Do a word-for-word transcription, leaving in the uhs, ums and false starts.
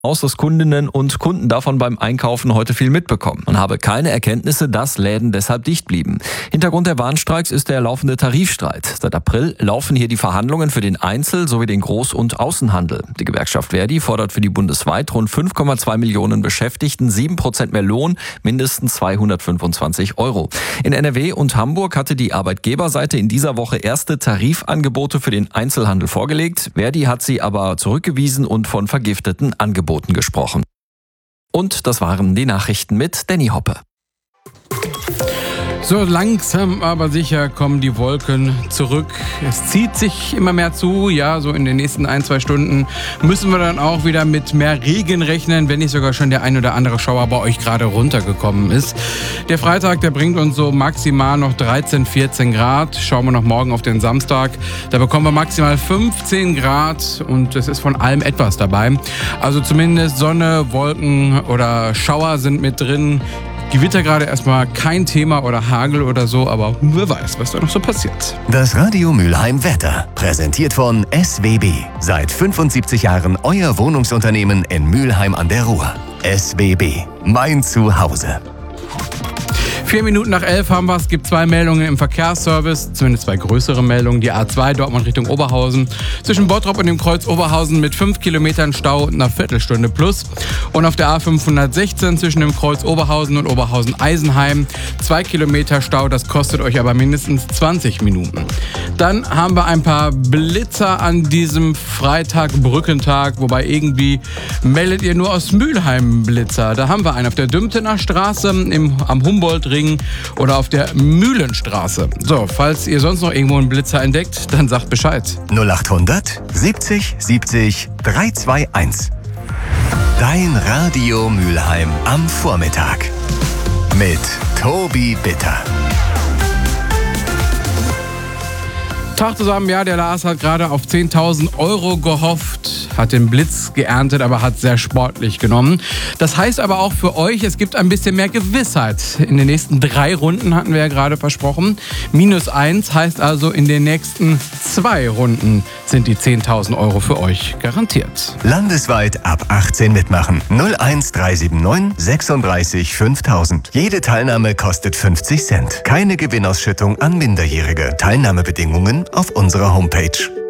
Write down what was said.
aus, dass Kundinnen und Kunden davon beim Einkaufen heute viel mitbekommen. Man habe keine Erkenntnisse, dass Läden deshalb dicht blieben. Hintergrund der Warnstreiks ist der laufende Tarifstreit. Seit April laufen hier die Verhandlungen für den Einzel- sowie den Groß- und Außenhandel. Die Gewerkschaft Verdi fordert für die bundesweit rund fünf Komma zwei Millionen Beschäftigten sieben Prozent mehr Lohn, mindestens zweihundertfünfundzwanzig Euro. In N R W und Hamburg hatte die Arbeitgeberseite in dieser Woche erste Tarifangebote für den Einzelhandel vorgelegt. Verdi hat sie aber zurückgewiesen und von vergifteten Angeboten gesprochen. Und das waren die Nachrichten mit Danny Hoppe. So langsam aber sicher kommen die Wolken zurück. Es zieht sich immer mehr zu. Ja, so in den nächsten ein, zwei Stunden müssen wir dann auch wieder mit mehr Regen rechnen, wenn nicht sogar schon der ein oder andere Schauer bei euch gerade runtergekommen ist. Der Freitag, der bringt uns so maximal noch dreizehn, vierzehn Grad. Schauen wir noch morgen auf den Samstag. Da bekommen wir maximal fünfzehn Grad und es ist von allem etwas dabei. Also zumindest Sonne, Wolken oder Schauer sind mit drin. Gewitter gerade erstmal kein Thema oder Hagel oder so, aber wer weiß, was da noch so passiert. Das Radio Mülheim Wetter, präsentiert von S W B. Seit fünfundsiebzig Jahren euer Wohnungsunternehmen in Mülheim an der Ruhr. S W B, mein Zuhause. Vier Minuten nach elf haben wir es. Es gibt zwei Meldungen im Verkehrsservice, zumindest zwei größere Meldungen. Die A zwei Dortmund Richtung Oberhausen. Zwischen Bottrop und dem Kreuz Oberhausen mit fünf Kilometern Stau und einer Viertelstunde plus. Und auf der A fünfhundertsechzehn zwischen dem Kreuz Oberhausen und Oberhausen-Eisenheim. Zwei Kilometer Stau, das kostet euch aber mindestens zwanzig Minuten. Dann haben wir ein paar Blitzer an diesem Freitag, Brückentag. Wobei irgendwie meldet ihr nur aus Mülheim Blitzer. Da haben wir einen auf der Dümtener Straße im, am Humboldt-Ring oder auf der Mühlenstraße. So, falls ihr sonst noch irgendwo einen Blitzer entdeckt, dann sagt Bescheid. null achthundert siebzig siebzig dreihundertzweiundzwanzig. Dein Radio Mülheim am Vormittag. Mit Tobi Bitter. Tag zusammen, ja, der Lars hat gerade auf zehntausend Euro gehofft, hat den Blitz geerntet, aber hat sehr sportlich genommen. Das heißt aber auch für euch, es gibt ein bisschen mehr Gewissheit. In den nächsten drei Runden hatten wir ja gerade versprochen. Minus eins heißt also, in den nächsten zwei Runden sind die zehntausend Euro für euch garantiert. Landesweit ab achtzehn mitmachen. null eins drei sieben neun sechsunddreißig fünftausend. Jede Teilnahme kostet fünfzig Cent. Keine Gewinnausschüttung an Minderjährige. Teilnahmebedingungen auf unserer Homepage.